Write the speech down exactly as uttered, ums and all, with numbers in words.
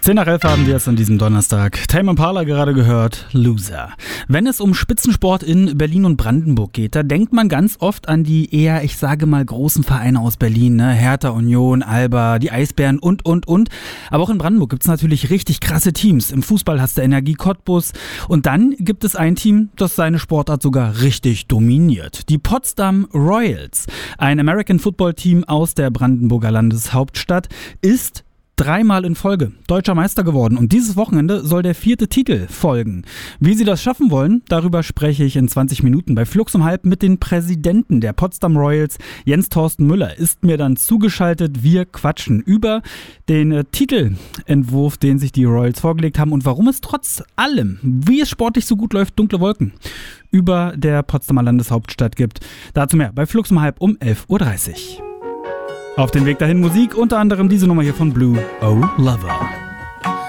zehn nach elf haben wir es an diesem Donnerstag. Tame Impala gerade gehört, Loser. Wenn es um Spitzensport in Berlin und Brandenburg geht, da denkt man ganz oft an die eher, ich sage mal, großen Vereine aus Berlin, ne? Hertha, Union, Alba, die Eisbären und, und, und. Aber auch in Brandenburg gibt es natürlich richtig krasse Teams. Im Fußball hast du Energie Cottbus. Und dann gibt es ein Team, das seine Sportart sogar richtig dominiert. Die Potsdam Royals. Ein American Football Team aus der Brandenburger Landeshauptstadt ist dreimal in Folge deutscher Meister geworden und dieses Wochenende soll der vierte Titel folgen. Wie sie das schaffen wollen, darüber spreche ich in zwanzig Minuten bei Flux um halb mit den Präsidenten der Potsdam Royals. Jens Thorsten Müller ist mir dann zugeschaltet. Wir quatschen über den äh, Titelentwurf, den sich die Royals vorgelegt haben und warum es trotz allem, wie es sportlich so gut läuft, dunkle Wolken über der Potsdamer Landeshauptstadt gibt. Dazu mehr bei Flux um halb um elf Uhr dreißig. Auf den Weg dahin Musik, unter anderem diese Nummer hier von Blue, Oh Lover.